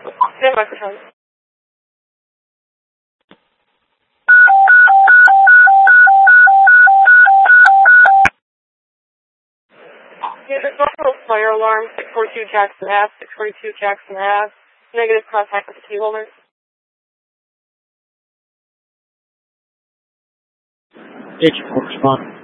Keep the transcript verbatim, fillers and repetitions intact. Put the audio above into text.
Stand by for Charlie. Yeah, there's also a fire alarm, six forty-two Jackson Ave, six forty-two Jackson Ave. Negative contact with the key holder. Agent will respond.